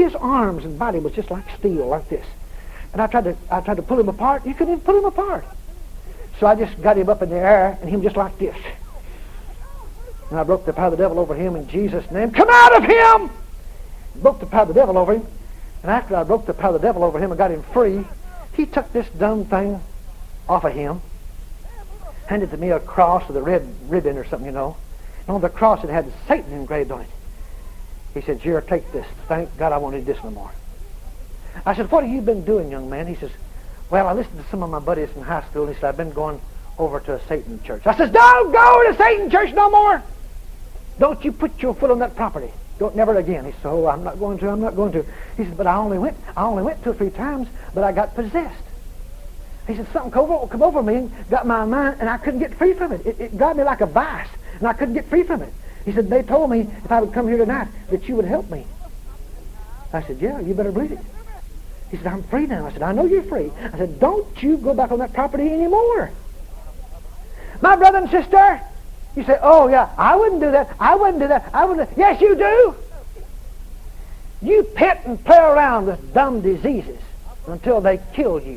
his arms and body was just like steel, like this. And I tried to pull him apart. You couldn't even pull him apart. So I just got him up in the air, and he was just like this. And I broke the power of the devil over him in Jesus' name. Come out of him! Broke the power of the devil over him. And after I broke the power of the devil over him and got him free, he took this dumb thing off of him, handed to me a cross with a red ribbon or something, you know. And on the cross it had Satan engraved on it. He said, "Here, take this. Thank God I won't need this no more." I said, "What have you been doing, young man?" He says, "Well, I listened to some of my buddies in high school." And he said, "I've been going over to a Satan church." I said, "Don't go to Satan church no more. Don't you put your foot on that property. Don't never again." He said, "Oh, I'm not going to. He said, "But I only went 2 or 3 times, but I got possessed." He said, "Something come over me and got my mind, and I couldn't get free from it. It got me like a vice, and I couldn't get free from it." He said, "They told me if I would come here tonight that you would help me." I said, "Yeah, you better believe it." He said, "I'm free now." I said, "I know you're free." I said, "Don't you go back on that property anymore." My brother and sister, you say, "Oh, yeah, I wouldn't do that. I wouldn't do that. I wouldn't." Yes, you do. You pet and play around with dumb diseases until they kill you.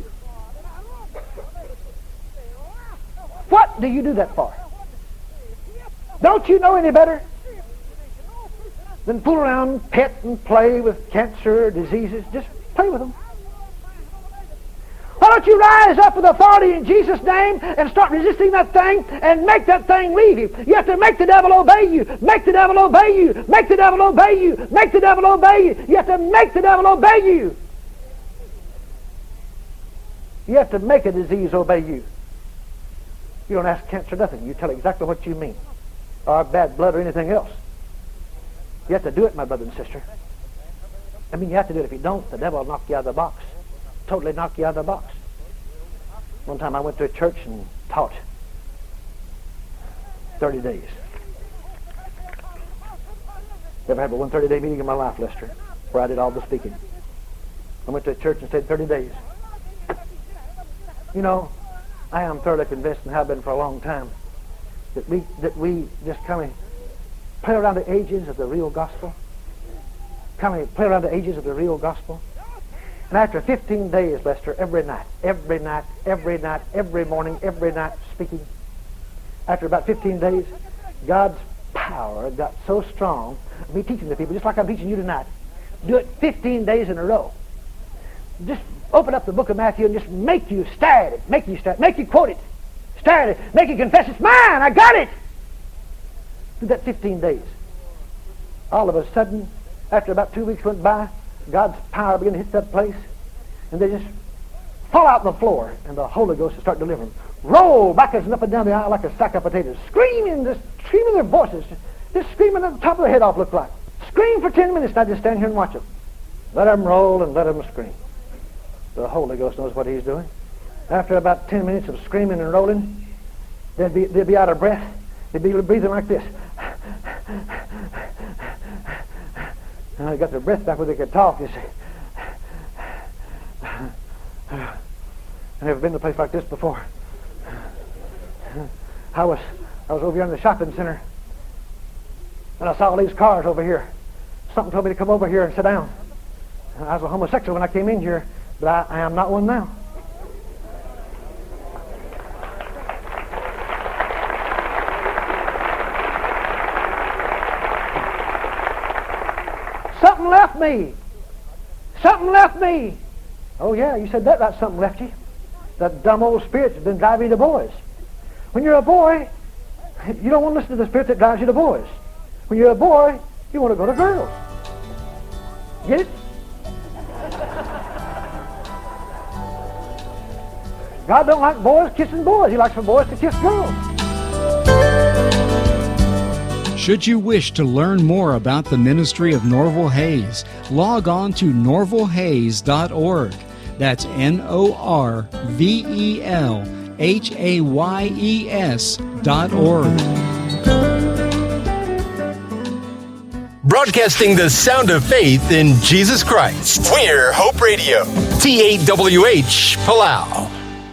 What do you do that for? Don't you know any better than fool around, pet and play with cancer diseases? Just play with them. Why don't you rise up with authority in Jesus' name and start resisting that thing and make that thing leave you? You have to make the devil obey you. Make the devil obey you. Make the devil obey you. Make the devil obey you. You have to make the devil obey you. You have to make a disease obey you. You don't ask cancer nothing. You tell it exactly what you mean, or bad blood or anything else. You have to do it, my brother and sister. I mean, you have to do it. If you don't, the devil will knock you out of the box. Totally knock you out of the box. One time I went to a church and taught 30 days. Never had but one 30-day meeting in my life, Lester, where I did all the speaking. I went to a church and stayed 30 days. You know, I am thoroughly convinced, and have been for a long time, that we just kind of play around the edges of the real gospel. Kind of play around the edges of the real gospel. And after 15 days, Lester, every night, every morning, every night, speaking, after about 15 days, God's power got so strong, me teaching the people, just like I'm teaching you tonight, do it 15 days in a row. Just open up the book of Matthew and just make you stare at it, make you quote it, stare at it, make you confess it's mine, I got it. Do that 15 days. All of a sudden, after about 2 weeks went by, God's power began to hit that place, and they just fall out on the floor, and the Holy Ghost will start delivering them. Roll backwards and up and down the aisle like a sack of potatoes, screaming their voices, just screaming at the top of their head off, look like. Scream for 10 minutes, and I just stand here and watch them. Let them roll and let them scream. The Holy Ghost knows what He's doing. After about 10 minutes of screaming and rolling, they'd be out of breath. They'd be breathing like this. And they got their breath back where they could talk, you see. I've never been to a place like this before. I was over here in the shopping center, and I saw all these cars over here. Something told me to come over here and sit down. I was a homosexual when I came in here, but I am not one now. Something left me. Something left me. Oh yeah, you said that right, something left you. That dumb old spirit that's been driving you to boys. When you're a boy, you don't want to listen to the spirit that drives you to boys. When you're a boy, you want to go to girls. Get it? God don't like boys kissing boys. He likes for boys to kiss girls. Should you wish to learn more about the ministry of Norval Hayes, log on to norvalhayes.org. That's NorvelHayes.org. Broadcasting the sound of faith in Jesus Christ. We're Hope Radio. T8WH, Palau.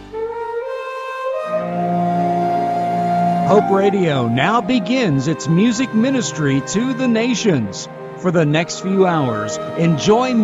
Hope Radio now begins its music ministry to the nations. For the next few hours, enjoy